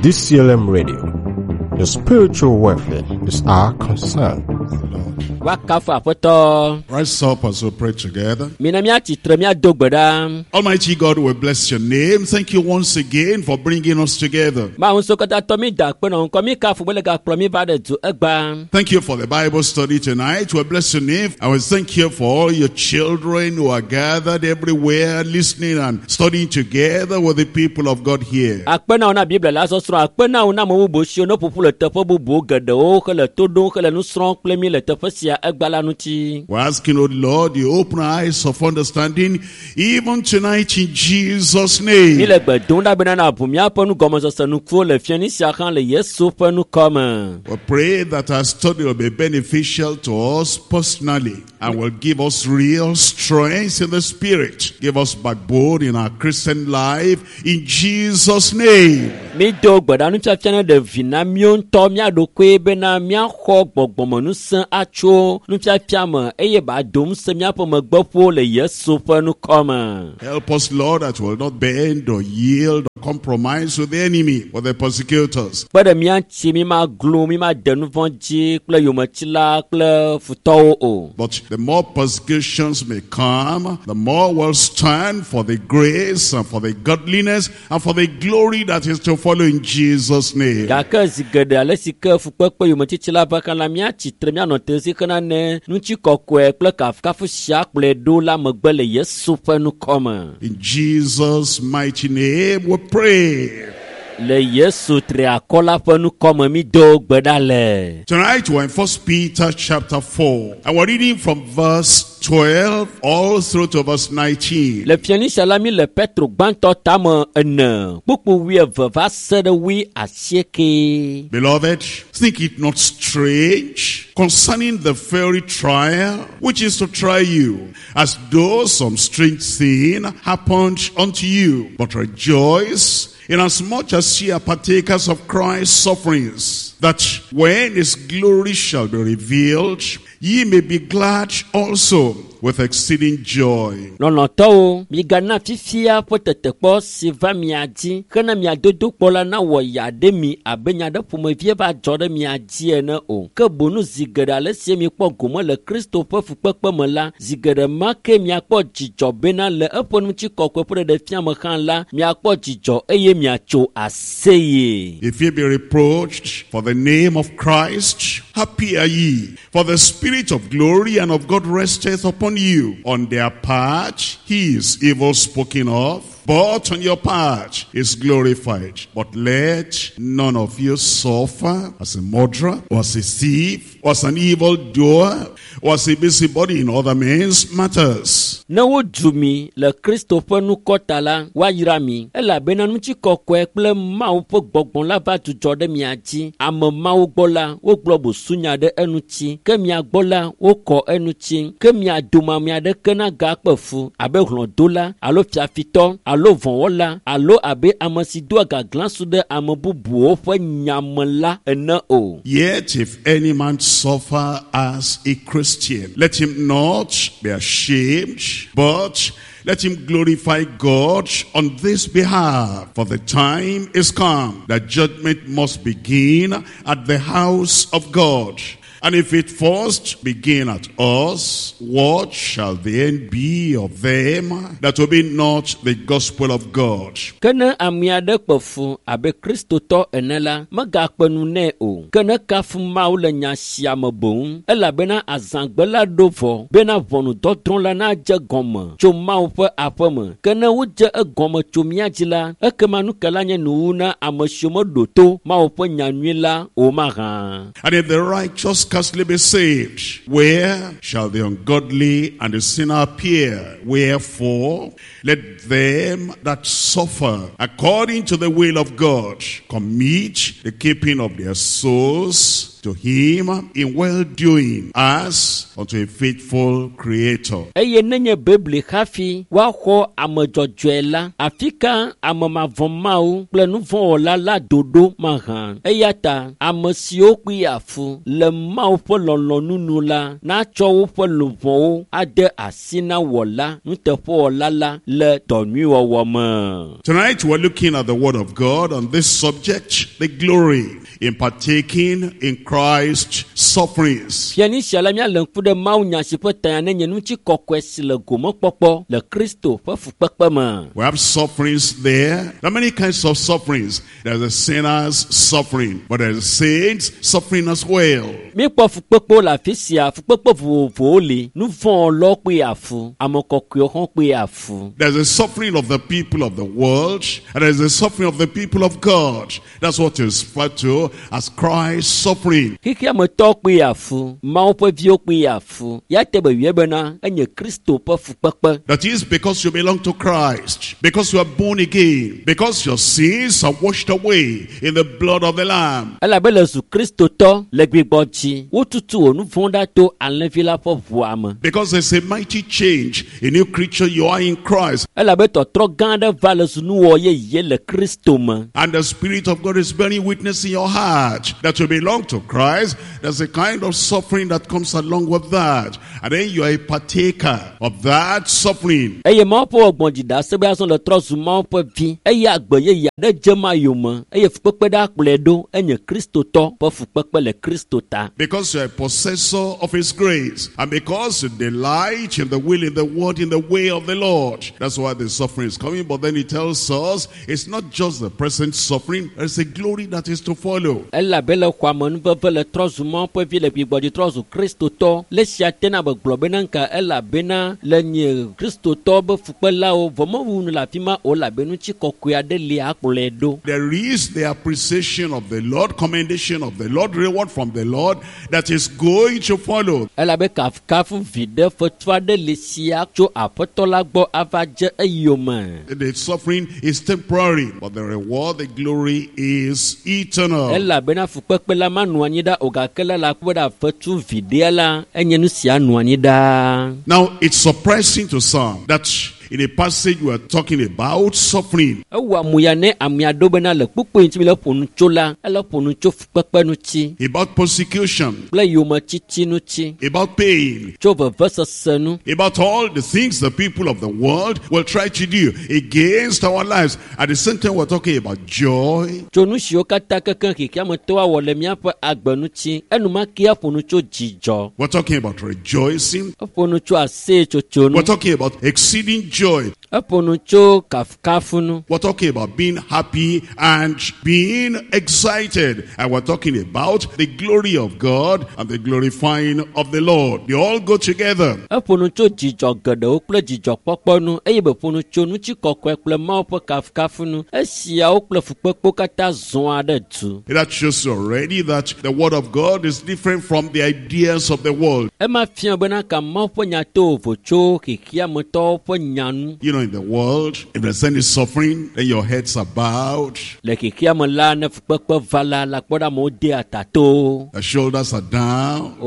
DCLM Radio. Your spiritual welfare is our concern. Rise up as we pray together. Almighty God, we bless your name. Thank you once again for bringing us together. Thank you for the Bible study tonight. We bless your name. I will thank you for all your children who are gathered everywhere, listening and studying together with the people of God here. We're asking, oh Lord, you open eyes of understanding even tonight in Jesus' name. We pray that our study will be beneficial to us personally and will give us real strength in the spirit. Give us backbone in our Christian life in Jesus' name. Help us, Lord, that we will not bend or yield or compromise with the enemy or the persecutors. But the more persecutions may come, the more we'll stand for the grace and for the godliness and for the glory that is to follow in Jesus' name. In Jesus' mighty name we pray. Tonight we're in 1 Peter chapter 4 and we're reading from verse 12 all through to verse 19. Beloved, think it not strange concerning the fiery trial which is to try you, as though some strange thing happened unto you. But rejoice, inasmuch as ye are partakers of Christ's sufferings, that when his glory shall be revealed, ye may be glad also with exceeding joy. If ye be reproached for the name of Christ, happy are ye, for the Spirit of glory and of God resteth upon you. On their part he is evil spoken of, but on your part is glorified. But let none of you suffer as a murderer, or as a thief, or as an evildoer, or as a busybody in other men's matters. But yet if any man suffer as a Christian, let him not be ashamed, but let him glorify God on this behalf. For the time is come that judgment must begin at the house of God. And if it first begin at us, what shall the end be of them that obey not the gospel of God? And if the righteous scarcely be saved, where shall the ungodly and the sinner appear? Wherefore, let them that suffer according to the will of God commit the keeping of their souls to him in well-doing as unto a faithful creator. Eye nenye Bible hafi wa ho amojojwela afika amamavomau plenuvon la dodo mahan. Eyata amesio kwiafu le mau po lolonunu la na cho po luvon ade asina wola nutepo lala le donu woma. Tonight we're looking at the word of God on this subject, the glory in partaking in Christ's sufferings. Fiani shalamia lenkude maunya sipota nenye nuchi kokwesi le gomo popo le Kristo pa fupakpama. We have sufferings there. There are many kinds of sufferings. There's a sinner's suffering, but there's a saint's suffering as well. Mi po fupakpo la fisia fupakpo vole nu von lo pe afu amokokyo hon pe afu. There's a suffering of the people of the world, and there's a suffering of the people of God. That's what is referred to as Christ's suffering. Kiki amoto pe afu ma po vio pe afu ya tebe wiebena enye Kristo pa fupakpa. That is because you belong to Christ, because you are born again, because your sins are washed away in the blood of the Lamb. Ela bele su Kristo to legbigbochi wotutu onu fonda to anlevila po voama. Because there's a mighty change, a new creature you are in Christ. Ela beto tro ganda valos nu oye le Kristo ma. And the Spirit of God is bearing witness in your heart that you belong to Christ. There's a kind of suffering that comes along with that. And then you are a partaker of that suffering. Eye mapo ogbonjida sebe ason le trosu mapo vi. Eye agboye ya de jema yoma. Eye fukpepe da pledo enye Kristo to po fukpepe le Kristo ta. Because you are a possessor of His grace. And because you delight in the will, in the word, in the way of the Lord. That's why the suffering is coming. But then He tells us it's not just the present suffering. There's a glory that is to follow. Ella bele kwa monu veve le trosu mapo vi le bigboji trosu Kristo to. Le siatena be globenanka ella bena le nye Kristo to be fukpela o vomo wunu la fima o la benu chi kokuya de li akledo. There is the appreciation of the Lord, commendation of the Lord, reward from the Lord that is going to follow. Ella be kafu vide fotwa de li siak cho apotola gbo avaje eyoma. The suffering is temporary, but the reward, the glory is eternal. Ella bena fukpela manuanyida ogakela la kweda fotu vide la enyenu sia nuanyida. Now, it's surprising to some that in a passage we are talking about suffering. About persecution. About pain. About all the things the people of the world will try to do against our lives. At the same time, we're talking about joy. We're talking about rejoicing. We're talking about exceeding joy. We're talking about being happy and being excited. And we're talking about the glory of God and the glorifying of the Lord. They all go together. That shows already that the word of God is different from the ideas of the world. You know, in the world, if there's any suffering, then your heads are bowed. The shoulders are down.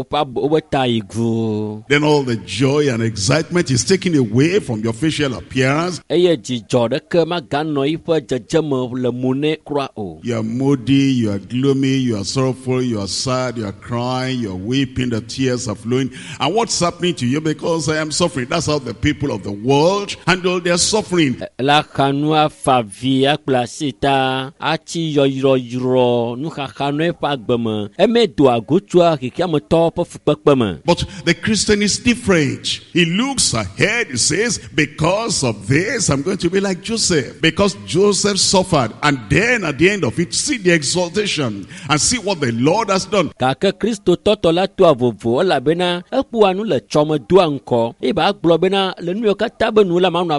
Then all the joy and excitement is taken away from your facial appearance. You are moody, you are gloomy, you are sorrowful, you are sad, you are crying, you are weeping, the tears are flowing. And what's happening to you? Because I am suffering. That's how the people of the world handle their suffering. But the Christian is different. He looks ahead. He says, because of this, I'm going to be like Joseph. Because Joseph suffered. And then at the end of it, see the exaltation and see what the Lord has done.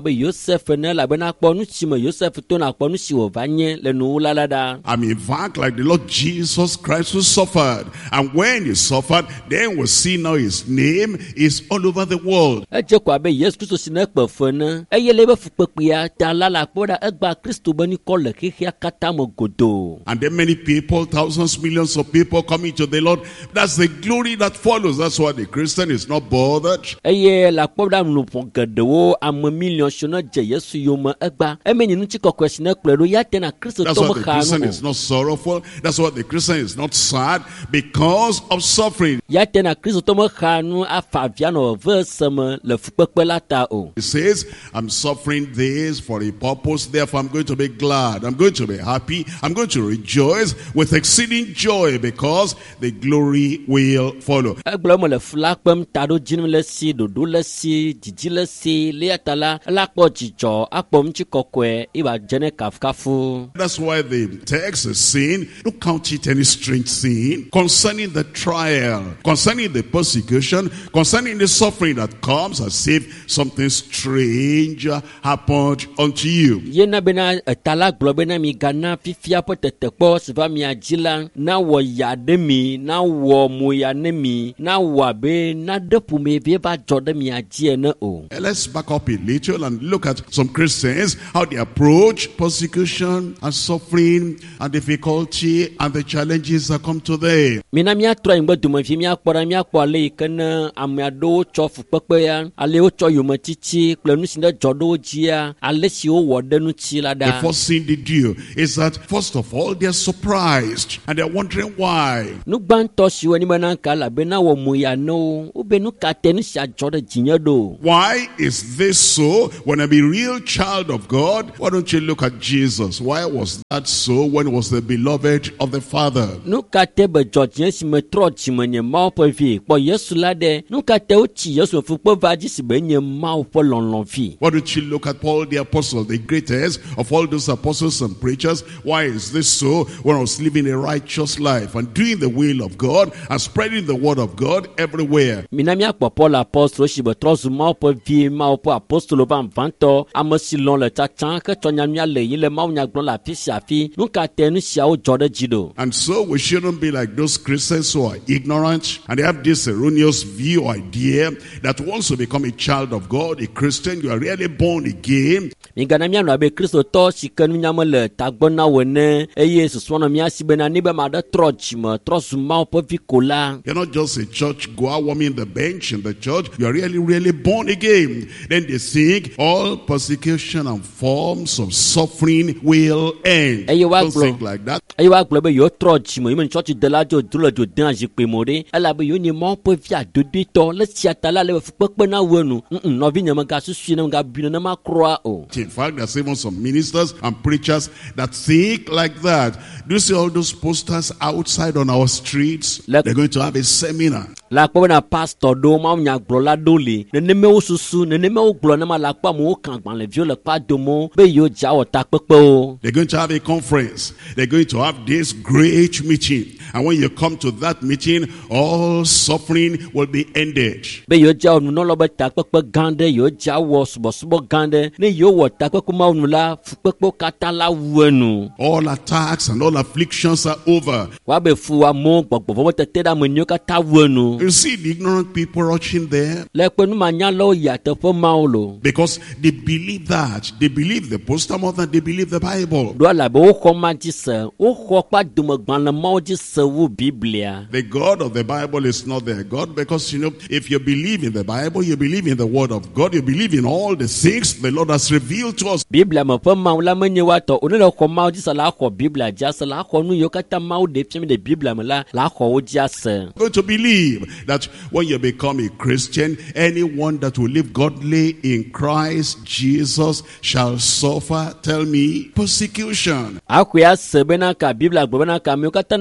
be Joseph ne la bena kpɔ nu si me Joseph to na kpɔ nu si wo va nye le nu la da. In fact, like the Lord Jesus Christ who suffered, and when he suffered, then we see now his name is all over the world. Eje kwa be Yesu Kristo si ne kpɔ fe ne eye le be fukpekpea ta la kpɔ da egba Kristo be ni kɔ le xexia kata me godo. And then many people, thousands, millions of people coming to the Lord. That's the glory that follows. That's why the Christian is not bothered. Eye la kpɔ da nupɔ gedewo ame million shona je Yesu yome egba emeni nu tsi kɔkɔe si ne kplɔ do ya te na Kristo That's to why me the xa Christian no. is not sorrowful. That's why the Christian is not sad, because of suffering. Ya te na Kristo to me xa nu afa via no verse me le fukpekpe la ta o. He says, I'm suffering this for a purpose, therefore I'm going to be glad, I'm going to be happy, I'm going to rejoice with exceeding joy, because the glory will follow. Egblɔ me le fla kpem ta ɖo dzinim le si ɖoɖo le si dzidzi le si le ta la ela kpɔ dzidzɔ akpɔ ŋuti kɔkɔe iba dze ne kafukafu. That's why the text is saying, don't count it any strange thing concerning the trial, concerning the persecution, concerning the suffering that comes, as if something strange happened unto you. Ye na bena eta la gblɔ bena mi gana fifia ƒe tetekpɔ si va mia dzi la na wɔ ya ɖe mi na wɔ moya ne mi na wɔ abe na ɖe ƒomevie va dzɔ ɖe mia dzi ene o. Let's back up a little and look at some Christians, how they approach persecution and suffering and difficulty and the challenges that come to them. Mina miatrɔ anyigbe domevi miakpɔ ɖa miakpɔ ale yi ke ne ame aɖewo tsɔ fukpekpe ya ale wotsɔ yometiti kple nu si ne dzɔ ɖe wo dzia ale si wowɔ ɖe ŋuti la The ɖa. first thing they do is that, first of all, they're surprised and they're wondering why. Nugbãtɔ siwo ni bena ka elabena wɔ moya ne wo wobe nu ka te nu sia dzɔ ɖe dzinye ɖo. Why is this so? When I'm a real child of God, why don't you look at Jesus? Why was that so when he was the beloved of the Father? Nu ka te be dzɔ dzinye si me trɔ dzime nye Mawu ƒe vi kpɔ Yesu la ɖe nu ka te wotsi Yesu fukpe va dzi si be nye Mawu ƒe lɔlɔ̃vi. Why don't you look at Paul the apostle, the greatest of all those apostles and preachers? Why is this so when I was living a righteous life and doing the will of God and spreading the word of God everywhere? Mina miakpɔ Paul apostolo si be trɔ zu Mawu ƒe vi Mawu ƒe apostolo va vantɔ ame si lɔ̃ le tsatsã ke tsɔ nyamia le yi le Mawu nya gblɔm le afi sia afi nu ka te nu siawo dzɔ ɖe dzi ɖo. And so we shouldn't be like those Christians who are ignorant and they have this erroneous view or idea that once you become a child of God, a Christian, you are really born again. Migana mianɔ abe kristotɔ si ke nunyame le tagbɔ na wo ene eye susɔnɔ miasi bena ne be ma ɖe trɔ dzime trɔ zu Mawu ƒe vi ko la. You're not just a church goer warming the bench in the church. You're really born again. Then they think all persecution and forms of suffering will end. Don't think like that. Eye wa gblɔ be yewo trɔ dzime yime tsɔtsi de la dzo dro le dzo de zikpui mo ɖe elabe yewo nye Mawu ƒe vi adodoetɔ le sia ta la le be fukpekpe na wo nu. Nɔvi nye mega susui ne mega bi nenema kroa o. In fact, there's even some ministers and preachers that think like that. Do you see all those posters outside on our streets? They're going to have a seminar. La kpɔ bena pastor ɖewo Mawu nyagblɔla ɖewo li neneme wo susu neneme wo gblɔ ne ma la kpɔ amewo kan agbalẽviwo le kpa domo be yewo dza wɔ takpekpewo. They're going to have a conference. They're going to have this great meeting. And when you come to that meeting, all suffering will be ended. Be yewo dza wɔ nunɔlɔ be takpekpe gã ɖe yewo dza wɔ subɔsubɔ gã ɖe ne yewo wɔ takpekpe mawo nu la fukpekpewo katã la wu enu. All attacks and all afflictions are over. Wa be fu amewo gbɔgbɔvɔ tete ɖe ame nyiwo katã wu enu. You see the ignorant people rushing there. Le kpe numanyalawo yi teƒe mawo lo. Because they believe that. They believe the poster more than they believe the Bible. Do ala be woxɔ ma dzi se woxɔ kpa domegbalẽ mawo dzi se wu Biblia. The God of the Bible is not their God, because if you believe in the Bible, you believe in the word of God, you believe in all the things the Lord has revealed to us. Biblia me ƒe mawu la menye watɔ one le xɔ mawo dzi se la xɔ Biblia dzi ase la xɔ nu yiwo katã mawu ɖe fiam ɖe Biblia me la xɔ wo dzi ase. Going to believe that when you become a Christian, anyone that will live godly in Christ Jesus shall suffer, tell me, persecution. Akwe ase bena ka Biblia gblɔ bena ka amewo katã nanɔ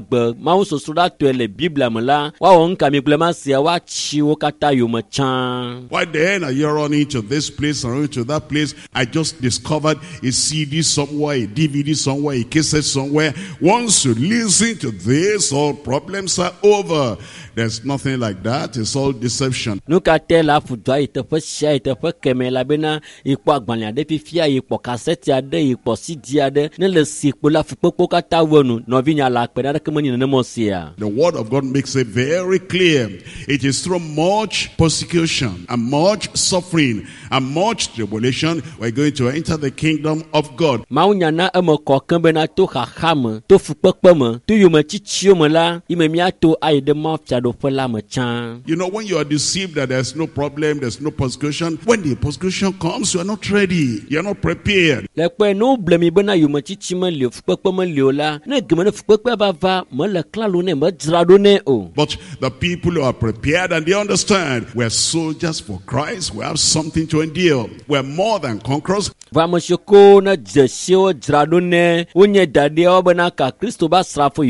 gbe mawu sosroda to le Biblia me la wa won kami glema sia wa chi wo kata yo me chan. Why then are you running to this place and running to that place? I just discovered a CD somewhere, a DVD somewhere, a cassette somewhere. Once you listen to this, all problems are over. There's nothing like that. It's all deception. Nuka tela fudwa itepe sia itepe kemela bena ikpo agbanya ade fifia ikpo cassette ade ikpo CD ade ne le sikpo la fukpo kata wonu no vinya la pe na kemani ne mosia. The word of God makes it very clear. It is through much persecution and much suffering and much tribulation we're going to enter the kingdom of God. Maunya na emoko kembena to kham to fukpekpeme to yuma chichioma la imemia to aide mafia do fela me chan. You know, when you are deceived that there's no problem, there's no persecution, when the persecution comes, you are not ready, you are not prepared. Lekwe no blemi bena yuma chichima le fukpekpeme le la ne gemene fukpekpe bava me le klalo ne me drado ne o. But the people who are prepared and they understand we're soldiers for Christ, we have something to endure, we're more than conquerors. Vamashoko na jesio drado ne unye dade obana ka Kristo ba srafo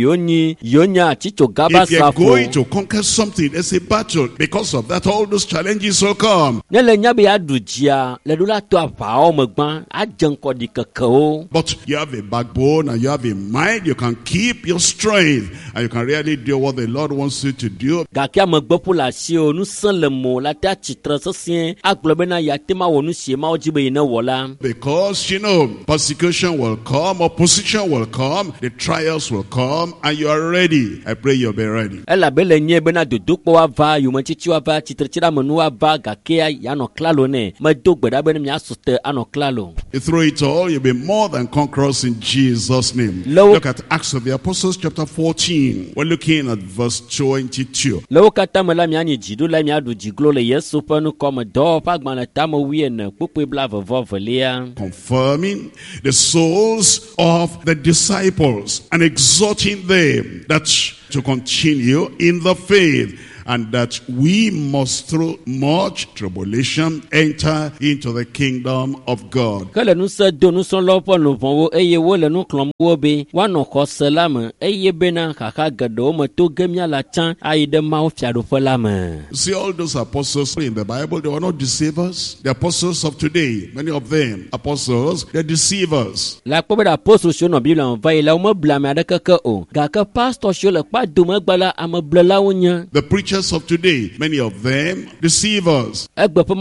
yonya chicho gaba if you're srafo. going to conquer something, there's a battle. Because of that, all those challenges will come. Nele nyabe adujia le dula to avao megban ajenko di kakao. But you have a backbone and you have a mind, you can keep your strength and you can really do what the Lord wants you to do. Gakia megbopu la sio nu san le mo la ta chitra sosien aglobena ya tema wonu shema ojibe ina wola. Because, you know, persecution will come, opposition will come, the trials will come, and you are ready. I pray you'll be ready. Ela bele nye bena dudukpo wa va yumachichi wa va chitrichira menu wa va gakia yano klalo ne medogbeda bena mi asute ano klalo. Through it all, you'll be more than conquerors in Jesus' name. Look at Acts of the Apostles chapter 14. We're looking at verse 22. Lo kata mela mi ani jidu la mi adu jiglo le Yesu panu come do pagman la tamo wiene pupu bla vovelia. Confirming the souls of the disciples and exhorting them that to continue in the faith, and that we must through much tribulation enter into the kingdom of God. Kele nu se do nu son lopo nu vonwo eye wo le nu klom wo be wa no ko selam eye bena kaka gado mo to gemia la chan aide ma o fiado felam. See, all those apostles in the Bible, they were not deceivers. The apostles of today, many of them apostles, they're deceivers. La ko be da apostle sho no Biblia on va ila mo blame adaka o ga ka pastor sho le pa do mo gbala am blela wonya. The preachers of today, many of them deceivers. And then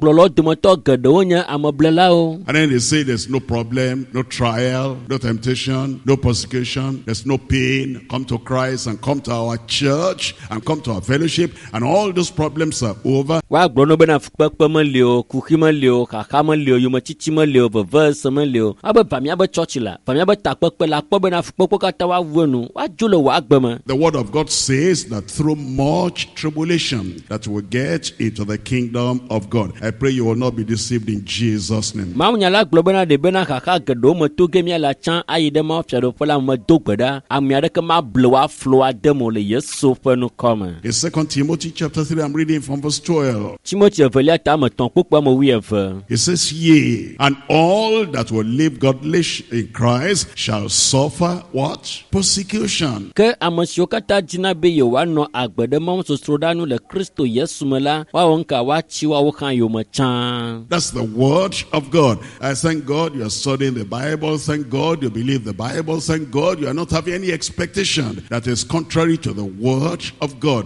they say there's no problem, no trial, no temptation, no persecution, there's no pain. Come to Christ and come to our church and come to our fellowship, and all those problems are over. The word of God says that through much tribulation that will get into the kingdom of God. I pray you will not be deceived in Jesus' name. The Second Timothy chapter 3, I'm reading from verse 12. It says, yea, and all that will live godly in Christ shall suffer what? Persecution. That's the word of God. I thank God you are studying the Bible. Thank God you believe the Bible. Thank God you are not having any expectation that is contrary to the word of God.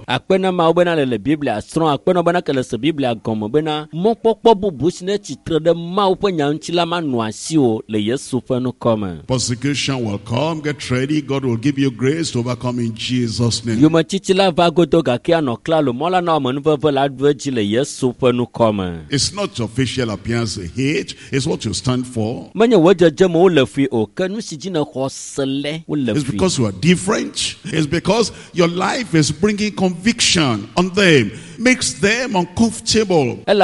Persecution will come. Get ready. God will give you grace to overcome in Jesus' name. It's not your facial appearance they hate. It's what you stand for. It's because you are different. It's because your life is bringing conviction on them. Makes them uncomfortable. And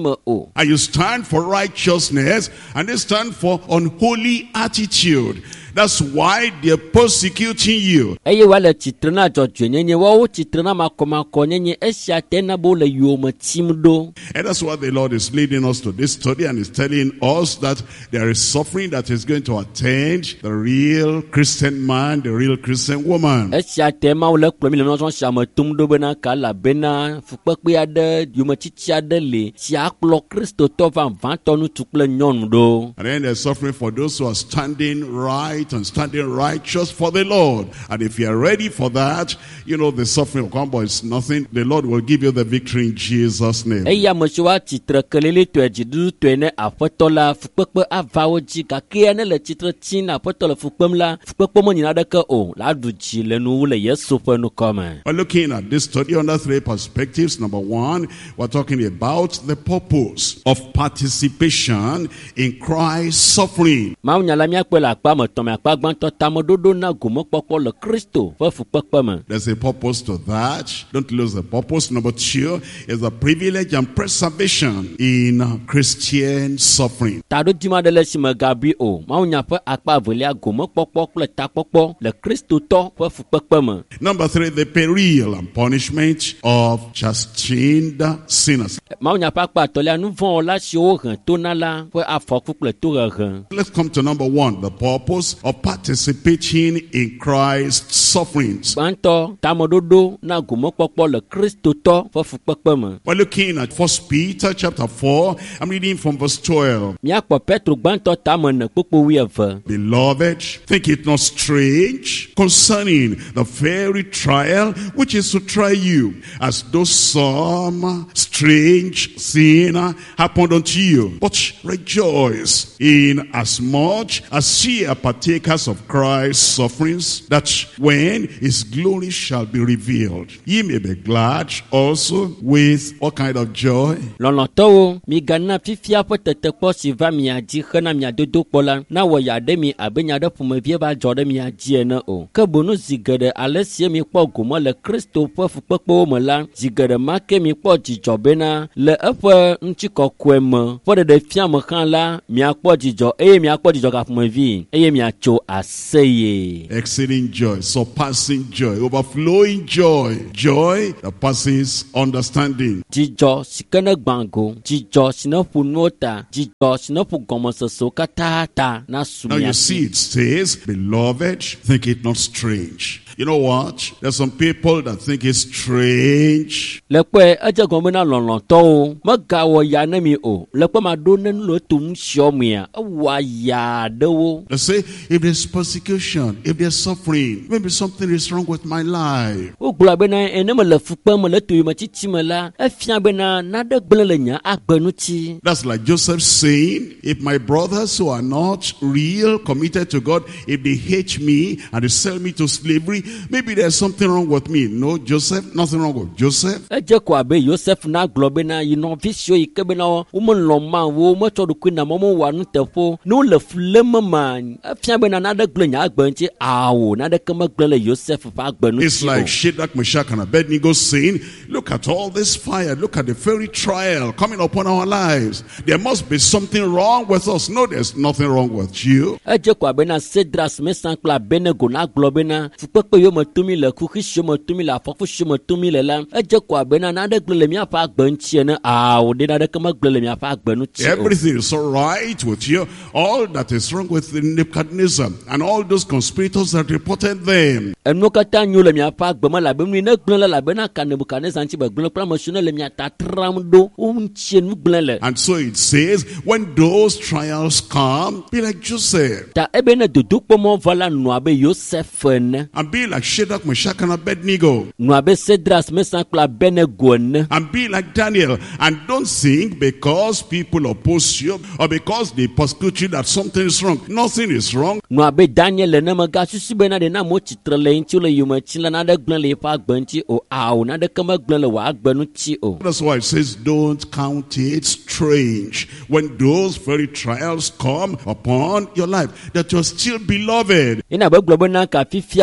you stand for righteousness, and they stand for unholy attitude. That's why they're persecuting you. Eye wale titre na dzɔdzɔe nyenye wɔwo titre na makɔmakɔ nyenye esia te na bo le yome tim do. And that's why the Lord is leading us to this study and is telling us that there is suffering that is going to attend the real Christian man, the real Christian woman. Esia te ma wole kplɔ mi le nɔsɔn sia me tum do bena ka labena fukpekpe aɖe yometsitsi aɖe le si akplɔ kristotɔ vavãtɔ ŋutsu kple nyɔnu do. And then there's suffering for those who are standing right and standing righteous for the Lord. And if you are ready for that, you know the suffering will come, but it's nothing. The Lord will give you the victory in Jesus' name. Eya mesiwa titre kelele tɔe dziɖuɖu tɔe ne aƒetɔ la fukpekpe avawo dzi gake ne le titre tsi na aƒetɔ le fukpem la fukpekpe menyina ɖeke o la ɖu dzi le nu le Yesu ƒe nukɔme. We're looking at this study under three perspectives. Number one, we're talking about the purpose of participation in Christ's suffering. Mawu nya la miakpe le akpa me tɔme akpa gbãtɔ tameɖoɖo na gomekpɔkpɔ le Kristo ƒe fukpekpe me. There's a purpose to that. Don't lose the purpose. Number two is the privilege and preservation in Christian suffering. Taɖo dzima ɖe le si me gabi o. Mawu nya ƒe akpa evelia gomekpɔkpɔ kple takpɔkpɔ le Kristotɔ ƒe fukpekpe me. Number three, the peril and punishment of chastened sinners. Mawu nya ƒe akpa etɔlia nu vɔ̃ la siwo he to na la ƒe afɔku kple tohehe. Let's come to number one, the purpose of participating in Christ's sufferings. Gbãtɔ tameɖoɖo na gomekpɔkpɔ le Kristotɔ ƒe fukpekpe me. We're looking at 1 Peter chapter 4. I'm reading from verse 12. Miakpɔ Petro gbãtɔ tame ne kpokpo 12. Beloved, think it not strange concerning the very trial which is to try you, as though some strange sin happened unto you. But rejoice in as much as ye are partakers of Christ's sufferings, that when his glory shall be revealed, ye may be glad also with what kind of joy? Lɔlɔtɔwo, migana fifia ƒe tetekpɔ si va mia dzi hena mia dodo kpɔ la, na wɔ ya ɖe mi abe nya ɖe ƒomevie va dzɔ ɖe mia dzi ene o. Ke bono zi geɖe ale sie mi kpɔ gome le Kristo ƒe fukpekpewo me la, zi geɖe ma ke mi kpɔ dzidzɔ bena le eƒe ŋutikɔkɔe me ƒe ɖeɖefia me hã la, miakpɔ dzidzɔ eye miakpɔ dzidzɔ gaƒomevi eye miatso aseye. Exceeding joy, surpassing joy, overflowing joy, joy that passes understanding. Dzidzɔ si ke ne gbã go, dzidzɔ si ne ƒo nuwo ta, dzidzɔ si ne ƒo gɔmesesewo katã ta na su Now you mia see si. it says, beloved, think it not strange. You know what? There's some people that think it's strange. Le kpe edze gɔme na lɔlɔtɔwo megawɔ ya ne mi o. Le kpe ma ɖo ne nu le tom siɔ mea ewɔ ya ɖewo. They say, if there's persecution, if there's suffering, maybe something is wrong with my life. Wogblɔ bena ene me le fukpe me le toyome titi me la efia bena naɖe gblẽ le nye agbe ŋuti. That's like Joseph saying, if my brothers who are not real, committed to God, if they hate me and they sell me to slavery, maybe there's something wrong with me. No, Joseph, nothing wrong with Joseph. Edze ko abe Yosef na gblɔ bena yi nɔvi siwo yi ke bena womelɔ ma wo metsɔ ɖokui na mɔmɔwɔa nuteƒo ne wole fleme ma efia bena naɖe gblẽ nye agbe ŋuti awo naɖeke megblẽ le Yosef ƒe agbe It's ŋuti like o. Shadrach, Meshach, and Abednego saying, look at all this fire, look at the very trial coming upon our lives. There must be something wrong with us. No, there's nothing wrong with you. Edze ko abena Sedras, Mesan kple Abednego na gblɔ bena fukpekpe yiwo me tumi le kuxi siwo me tumi le afɔku siwo me tumi le la edze ko abena naɖe gblẽ le míaƒe agbe ŋuti ene awo ɖe naɖeke megblẽ le míaƒe agbe ŋuti o. Everything is all right with you. All that is wrong with Nebuchadnezzar and all those conspirators that reported them. Enuwo katã nyo le míaƒe agbe me labe nu ne gblẽ le labena ka Nebukadnezar ŋuti begblẽ kple ame siwo ne le mia tatram ɖo wo ŋutie nu gblẽ le. And so it says, when those trials come, be like Joseph. Ta ebe ne dodokpɔmɔ va la nɔ abe Yosef ene. And be like Shadrach, Meshach, and Abednego. Nɔ abe Sedras, Mesan kple Abednego ene. And be like Daniel. And don't think because people oppose you or because they persecute you that something is wrong. Nothing is wrong. Nɔ abe Daniel ene megasusu bena ɖe na mo tsitre le ŋuti le yome tsi le naɖe gblẽ le eƒe agbe ŋuti o awo naɖeke megblẽ le wò agbe ŋuti o. That's why it says, don't count it strange when those very trials come upon your life, that you're still beloved. Yina be gblɔ bena ka fifia be tete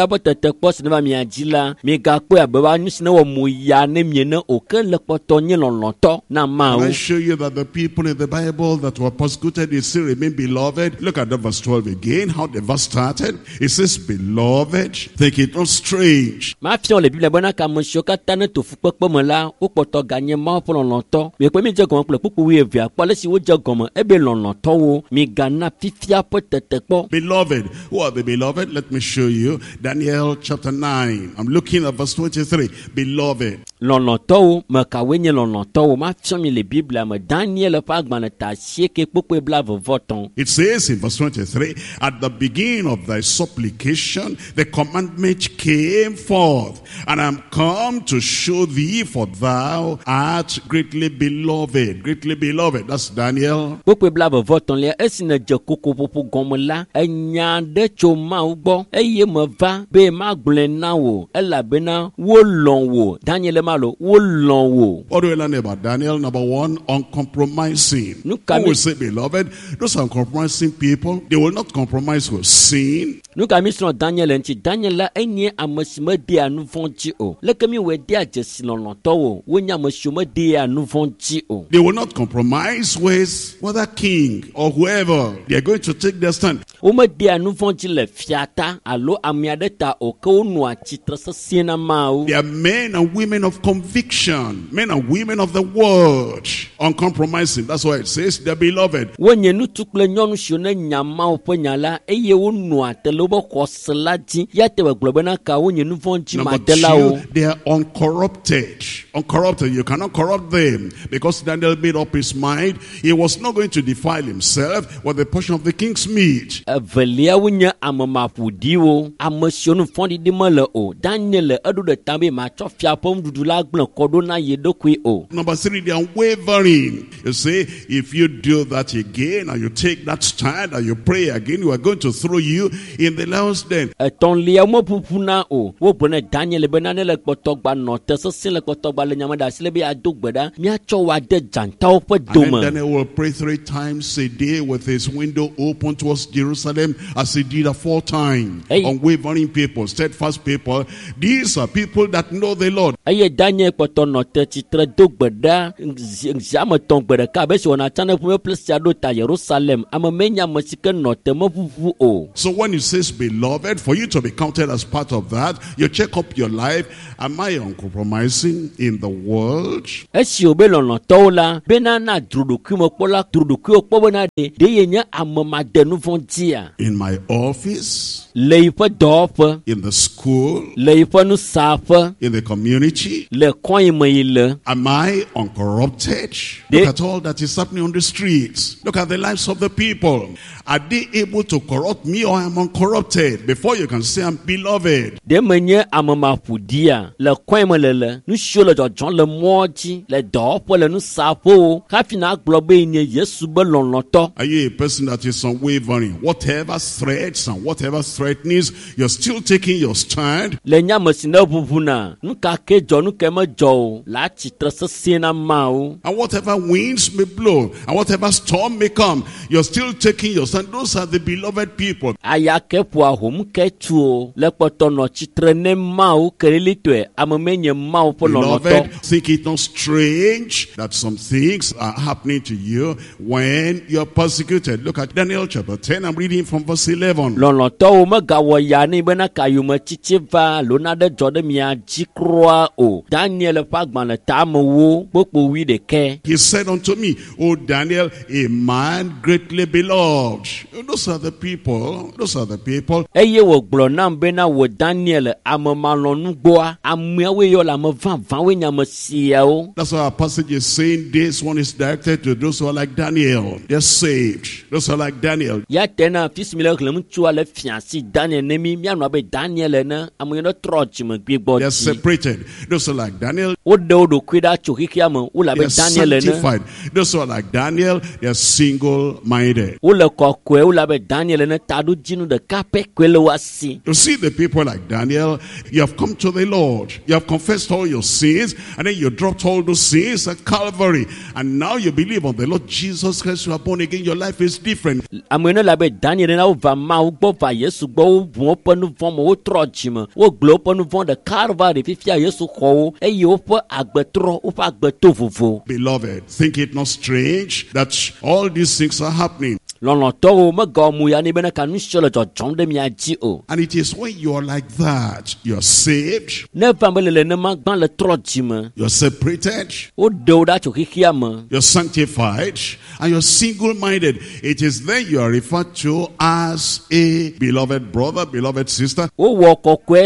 te kpɔ si ne va mia dzi la mi ga kpɔe abe wa nu si ne wɔ mo ya ne mie ne o ke le kpɔtɔ nye lɔlɔtɔ na ma o. Can I show you that the people in the Bible that were persecuted, they still remain beloved? Look at the verse 12 again, how the verse started. It says, beloved, think it not strange. Ma fiɔn le Bible bona ka monsieur kata ne to fukpekpe me la o kpɔtɔ ganye ma ƒe lɔlɔtɔ. Mi kpe mi dze gɔme kple kpukpu wi evia kpɔ le si wo dze gɔme ebe lɔlɔtɔwo mi gana fifia ƒe tete kpɔ. Beloved, who are the beloved? Let me show you. Daniel chapter 9. I'm looking at verse 23. Beloved. Lɔlɔtɔwo me kawoe nye lɔlɔtɔwo ma fiɔn mi le Biblia me Daniel ƒe agbalẽ ta asieke kpokpe bla vevɔtɔn. It says in verse 23, at the beginning of thy supplication, the commandment came forth, and I am come to show thee, for thou art greatly beloved. Greatly beloved. That's Daniel. Kpokpe bla vevɔtɔn lia esi ne dze kokoƒoƒo gɔme la enya ɖe tso Mawu gbɔ eye me va be ma gblɔe na wo elabena wo lɔ̃ wo. Daniel ma lo wo lɔ̃ wo. What do we learn about Daniel? Number one, uncompromising. Who will say beloved? Those uncompromising people, they will not compromise with sin. Nu ka mi srɔ̃ Daniel ŋuti. Daniel la enye ame si me dea nu vɔ̃ dzi o. Leke mi wɔ dea dzesi lɔlɔtɔwo. Wonye ame siwo me dea nu vɔ̃ dzi o. They will not compromise with whether king or whoever. They are going to take their stand. Wo me dea nu vɔ̃ dzi le fiata alo ame aɖe ta o ke wo nɔa tsitre sesĩe na Mawu. They are men and women of conviction, men and women of the word, uncompromising. That's why it says they're beloved. Wonye ŋutsu kple nyɔnu siwo ne nya Mawu ƒe nya la eye wo nɔa te le wobe xɔse la dzi ya te gblɔ bena ka wonye nu vɔ̃ dzi Number madelawo. two, they are uncorrupted. Uncorrupted. You cannot corrupt them, because Daniel made up his mind he was not going to defile himself with the portion of the king's meat. Evelia wonye ame maƒoɖiwo, ame siwo nu fɔɖiɖi mele o. Daniel le eɖo ɖe ta be matsɔ fia ƒe nuɖuɖu la gblẽ kɔ ɖo na ye ɖokui o. Number three, they are unwavering. You say, if you do that again, and you take that stand, and you pray again, we are going to throw you in the lion's den. Etɔ̃lia wo meƒuƒuna o. Wo gblɔ ne Daniel bena ne le kpɔtɔgba nɔ te sesẽ le kpɔtɔgba le nyame ɖe asi le be ado gbe ɖa míatsɔ wo ade dzantawo ƒe And then dome. Daniel will pray 3 times a day with his window open towards Jerusalem, as he did aforetime. Hey. Unwavering people, steadfast people. These are people that know the Lord. Eye Daniel kpɔtɔ nɔ te tsitre do gbe ɖa ziame tɔ̃ gbe ɖeka be si wɔna tsã ne ƒume ple sia ɖo ta Yerusalem. Ame menye ame si ke nɔ te meƒuƒu o. So when it says beloved, for you to be counted as part of that, you check up your life. Am I uncompromising in the world? Esi wo be lɔlɔtɔwo la bena na druɖokui me kpɔ la druɖokuiwo kpɔ bena ɖe ye nye ame made nu vɔ̃ dzia. In my office, Le yiƒe dɔwɔƒe, in the school, le yiƒe nusaƒe, in the community, le kɔnyi me yi le. am I uncorrupted? Look at all that is happening on the streets. Look at the lives of the people. Are they able to corrupt me, or am I uncorrupted? Before you can say I'm beloved. Ɖe menye ame maƒoɖia le kɔnyi me le nu siwo le dzɔdzɔm le mɔ dzi le dɔwɔƒe le nusaƒewo hafi na agblɔ be nye Yesu be lɔlɔtɔ. Are you a person that is unwavering? Whatever threats and whatever threatenings, you're still taking your stand. Le nyame si ne ʋuʋuna nu ka ke dzɔ nu ke medzɔ o le atsitre sesĩe na Mawu. And whatever winds may blow, and whatever storm may come, you're still taking your stand. Those are the beloved people. Aya ke ƒoa hom ke tu o le kpɔtɔ nɔ tsitre ne Mawu kelilitɔe ame menye Mawu ƒe lɔlɔtɔ. Beloved, think it not strange that some things are happening to you when you're persecuted. Look at Daniel chapter 10. I'm reading from verse 11. Lɔlɔtɔwo megawɔ ya ne bena kayome tsitsi va alo naɖe dzɔ ɖe mia dzi kroa o. Daniel ƒe agbalẽ tamewo kpokpo 11. He said unto me, O Daniel, a man greatly beloved. Those are the people. Those are the people. Eye wògblɔ nam bena wò Daniel ame malɔnugboa ameawoe yɔ le ame vavãwoe nye ame siawo. That's why our passage is saying this one is directed to those who are like Daniel. They're saved. Those who are like Daniel. Ya tena fi si mi le xlẽm tsoa le fiasi Daniel ne mi mianɔ abe Daniel ene ame yi ne trɔ dzimegbe gbɔ They're dzi. separated. Those who are like Daniel, Woɖe wo ɖokui ɖa tso xixia me wole abe they're Daniel ene. sanctified. Those who are like Daniel, they're single-minded. Wole kɔkɔe wole abe Daniel ene taɖodzinu ɖeka You see the people like Daniel, you have come to the Lord, you have confessed all your sins, and then you dropped all those sins at Calvary, and now you believe on the Lord Jesus Christ, you are born again, your life is different. Beloved, think it not strange that all these things are happening. And it is when you are like that, you are saved, you're separated, you're sanctified, and you're single-minded. It is then you are referred to as a beloved brother, beloved sister. Let's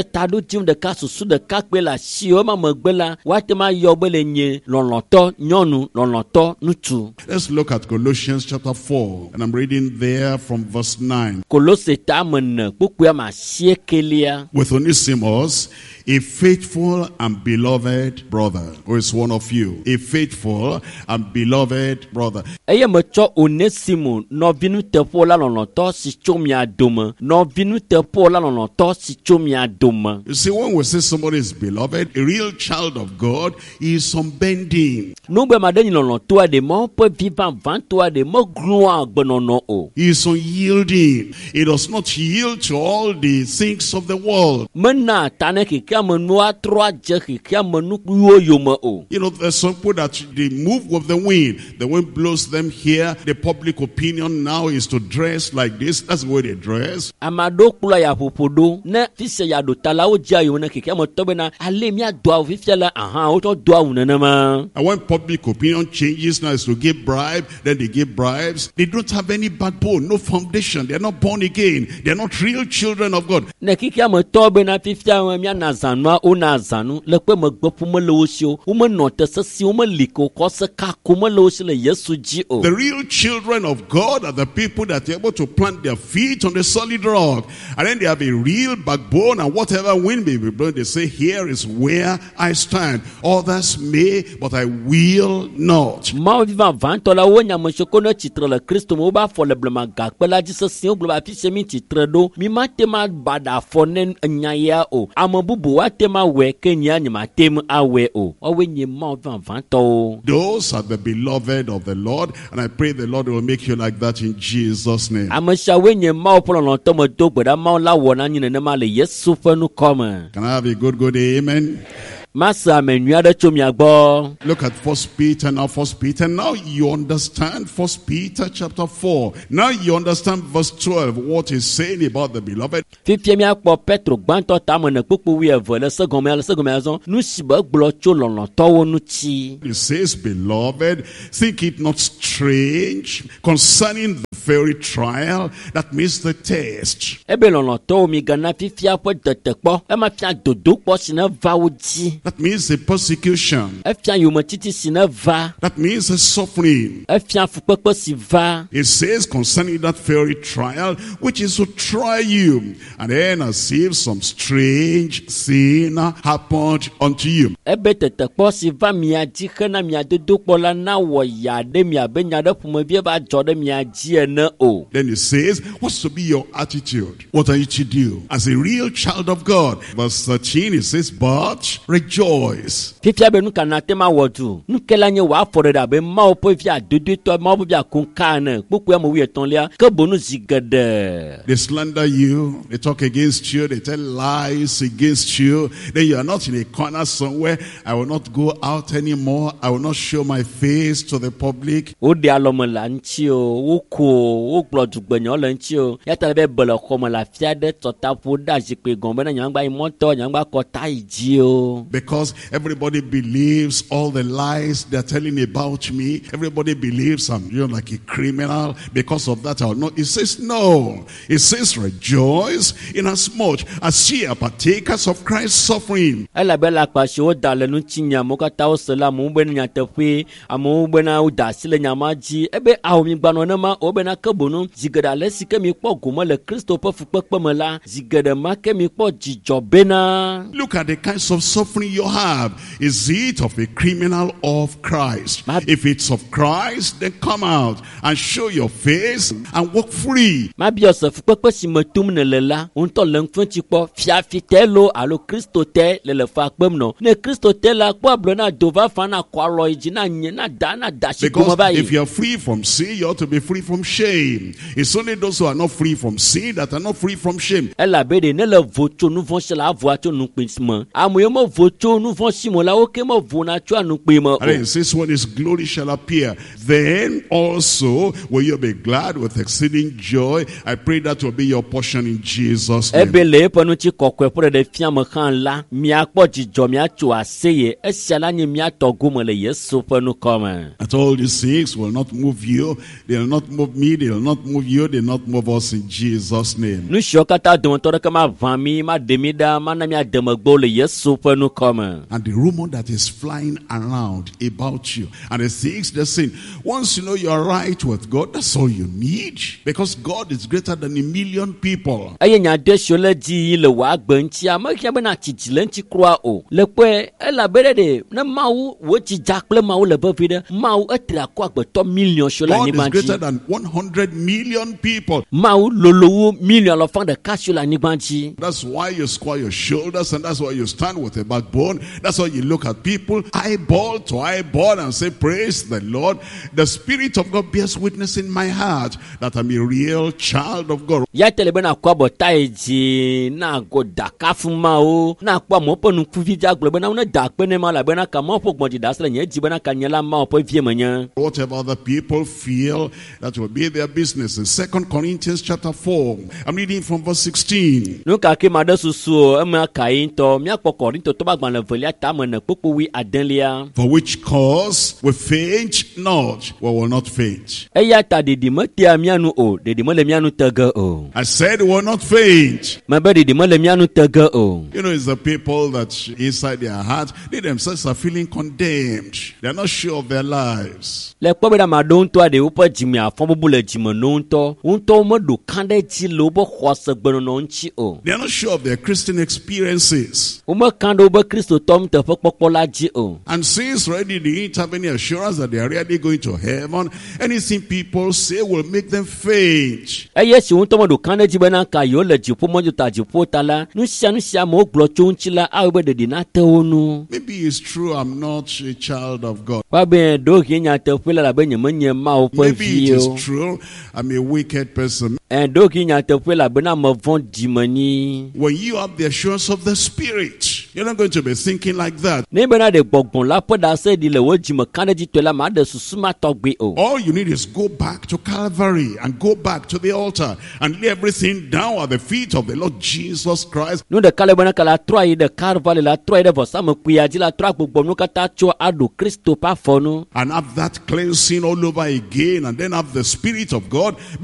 look at Colossians chapter 4, and I'm reading there from verse 9. With Onesimus, a faithful and beloved brother, who is one of you, a faithful and beloved brother. You see, when we say somebody is beloved, a real child of God, he is unbending. He is unyielding. He does not yield to all the things of the world. You know, there's some people that they move with the wind. The wind blows them here. The public opinion now is to dress like this. That's the way they dress. And when public opinion changes now is to give bribe, then they give bribes. They don't have any backbone, no foundation. They're not born again. They're not real children of God. The real children of God are the people that are able to plant their feet on the solid rock. And then they have a real backbone, and whatever wind may be blowing, they say, here is where I stand. Others may, but I will not. Those are the beloved of the Lord, and I pray the Lord will make you like that in Jesus' name. Can I have a good amen? Look at 1 Peter now. 1 Peter. Now you understand 1 Peter chapter 4. Now you understand verse 12. What he's saying about the beloved. He says, beloved, think it not strange concerning the very trial, that means the test. That means the persecution. That means the suffering. It says concerning that very trial, which is to try you, and then as if some strange thing happened unto you. Then it says, what's to be your attitude? What are you to do as a real child of God? Verse 13, it says, but rejoice. They slander you, they talk against you, they tell lies against you. Then you are not in a corner somewhere. I will not go out anymore. I will not show my face to the public. Because everybody believes all the lies they're telling about me. Everybody believes I'm like a criminal. Because of that, I'll not. It says no. It says rejoice inasmuch as ye are partakers of Christ's suffering. bena kebono zigada lesi kemi po gomo le Kristo pe fukpekpe la zigada ma kemi po jijo bena. Look at the kinds of suffering you have. Is it of a criminal or of Christ? If it's of Christ, then come out and show your face and walk free. Ma biose fukpekpe si metum ne lela unto lengfenti po fiafitelo alo Kristo te le fa kpem no ne Kristo te la kwa blona dova fana kwa loiji na nyena dana dashi kuma Because if bayi. you're free from sin, you ought to be free from shame. It's only those who are not free from sin that are not free from shame. Ela bede ne le vocho nu von shela avoacho nu kpismo amoye mo vocho nu von simo la oke mo vona cho nu kpimo. And then it says, when his glory shall appear, then also will you be glad with exceeding joy. I pray that will be your portion in Jesus' name. Ebele ponu chi kokwe pore de fiam kan la mia kpo jijo mia cho aseye esiala ni mia togumo le Yesu ponu koma. That all these things will not move you. They will not move me. They will not move you. They will not move us in Jesus' name. Nu shokata don tore kama vami ma demida ma na mia demagbo le Yesu ponu koma. And the rumor that is flying around about you, and the things they're saying, once you know you're right with God, that's all you need. Because God is greater than a million people. Aye nya de shole ji le wa gbanti ama kia bena chichilenchi kroa o. Le pe ela bere de na mawu wo chi jakple mawu le bevide mawu etra kwa gbeto million shola ni God is greater banji. than 100 million people. Mawu lolowo million lo fan de kashola ni banji. That's why you square your shoulders, and that's why you stand with a backbone. That's why you look at people eyeball to eyeball and say, praise the Lord. The Spirit of God bears witness in my heart that I'm a real child of God. Ya tele bena kwa botaiji na go dakafu mawu na kwa mopo nu kuvija glo bena una dakpe ne mala bena ka mopo gbondi dasle nye ji bena ka nyela ma opo vie manya. Whatever other people feel, that will be their business. In 2 Corinthians chapter 4, I'm reading from verse 16. Nu ka ke made susu ema kai to mia kwa Korinto to bagban le velia tamo na popo wi adenlia. For which cause we faint not, we will not faint. Eya ta de di metia mianu o de di mole mianu tege o. I said we will not faint. Mabe de di mole mianu tege o. You know, it's the people that inside their heart, they themselves are feeling condemned. They're not sure of their lives. Le kwa beda madon to de upo jimi afon bubule jimi nonto unto mo do kande ji lobo khwase gbeno no nchi o. They're not sure of their Christian experiences. Uma kande obo Kristo tom te pokpola ji o. And since already they don't have any assurance that they are really going to heaven, anything people say will make them faint. Eye si unto mo do kande ji bena ka yo le ji po mo ju ta ji po tala nu sia mo glo chunchi la awe de na te onu. Maybe it's true I'm not a child of God. Wa be do hinya te fela la be nyemanye ma o po Maybe it is vie. true I'm a wicked person. En do hinya te fela be na mo von dimani. When you have the assurance of the Spirit, you're not going to be thinking like that. Ne bena de gbogbon la po da se di le wo jime kande ji to la ma de susuma togbe o. All you need is go back to Calvary and go back to the altar and lay everything down at the feet of the Lord Jesus Christ. Nu de kale bena kala troi de carvalho la troi de vosa mo kuya ji la troi gbogbo nu kata cho ado Kristo pa fonu. And have that cleansing all over again, and then have the Spirit of God